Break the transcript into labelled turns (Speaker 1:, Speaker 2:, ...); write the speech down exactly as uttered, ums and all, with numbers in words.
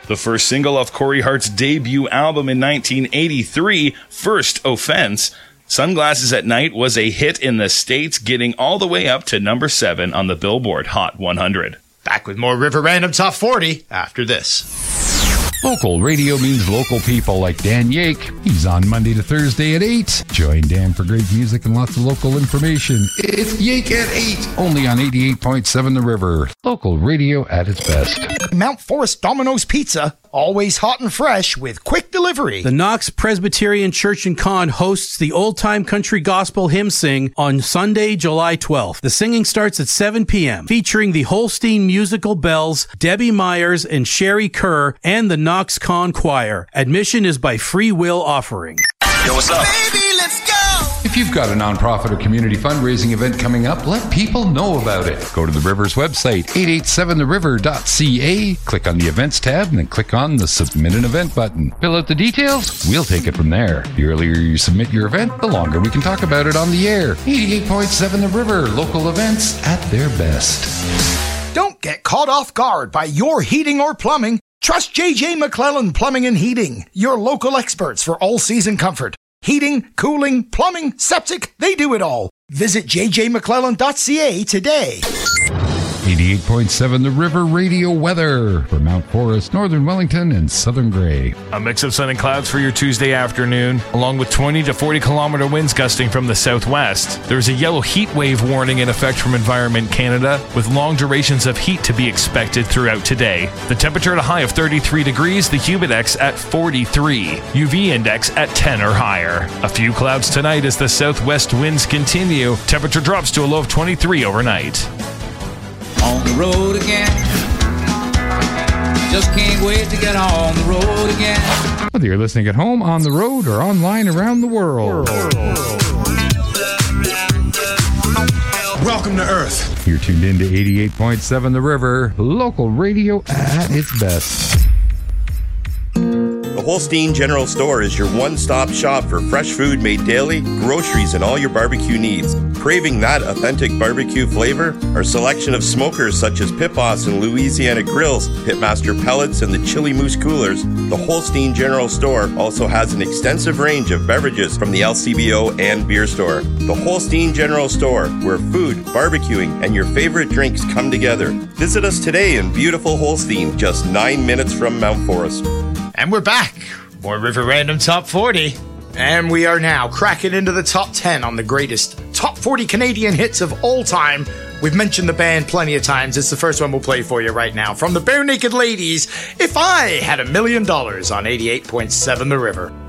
Speaker 1: The first single off Corey Hart's debut album in nineteen eighty-three, First Offense, Sunglasses at Night was a hit in the States, getting all the way up to number seven on the Billboard Hot one hundred.
Speaker 2: Back with more River Random Top forty after this.
Speaker 3: Local radio means local people like Dan Yake. He's on Monday to Thursday at eight. Join Dan for great music and lots of local information. It's Yake at eight, only on eighty-eight point seven The River. Local radio at its best.
Speaker 2: Mount Forest Domino's Pizza, always hot and fresh with quick delivery.
Speaker 4: The Knox Presbyterian Church and Con hosts the Old Time Country Gospel Hymn Sing on Sunday, July twelfth. The singing starts at seven p.m., featuring the Holstein Musical Bells, Debbie Myers, and Sherry Kerr, and the Knox Con Choir. Admission is by free will offering.
Speaker 5: Yo, what's up?
Speaker 2: Baby, let's go!
Speaker 3: If you've got a nonprofit or community fundraising event coming up, let people know about it. Go to the River's website, eight eight seven the river dot c a, click on the Events tab, and then click on the Submit an Event button. Fill out the details, we'll take it from there. The earlier you submit your event, the longer we can talk about it on the air. eighty-eight point seven The River, local events at their best.
Speaker 2: Don't get caught off guard by your heating or plumbing. Trust J J McClellan Plumbing and Heating, your local experts for all-season comfort. Heating, cooling, plumbing, septic, they do it all. Visit j j mcclellan dot c a today.
Speaker 3: eighty-eight point seven The River Radio weather for Mount Forest, Northern Wellington, and Southern Gray.
Speaker 6: A mix of sun and clouds for your Tuesday afternoon, along with twenty to forty kilometer winds gusting from the southwest. There's a yellow heat wave warning in effect from Environment Canada, with long durations of heat to be expected throughout today. The temperature at a high of thirty-three degrees, the humidex at forty-three, U V index at ten or higher. A few clouds tonight as the southwest winds continue. Temperature drops to a low of twenty-three overnight.
Speaker 7: On the road again. Just can't wait to get on the road again.
Speaker 3: Whether you're listening at home, on the road, or online around the world.
Speaker 2: Welcome to Earth.
Speaker 3: You're tuned in to eighty-eight point seven The River, local radio at its best.
Speaker 8: The Holstein General Store is your one-stop shop for fresh food made daily, groceries, and all your barbecue needs. Craving that authentic barbecue flavor? Our selection of smokers such as Pit Boss and Louisiana Grills, Pitmaster Pellets, and the Chili Moose Coolers, the Holstein General Store also has an extensive range of beverages from the L C B O and beer store. The Holstein General Store, where food, barbecuing, and your favorite drinks come together. Visit us today in beautiful Holstein, just nine minutes from Mount Forest.
Speaker 2: And we're back. More River Random Top forty. And we are now cracking into the top ten on the greatest top forty Canadian hits of all time. We've mentioned the band plenty of times. It's the first one we'll play for you right now. From the Bare Naked Ladies, If I Had a Million Dollars on eighty-eight point seven The River.